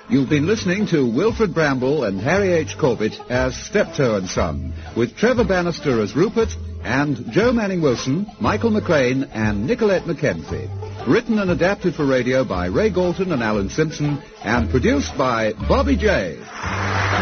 You've been listening to Wilfred Bramble and Harry H. Corbett as Steptoe and Son, with Trevor Bannister as Rupert, and Joe Manning Wilson, Michael McLean, and Nicolette Mackenzie. Written and adapted for radio by Ray Galton and Alan Simpson, and produced by Bobby J.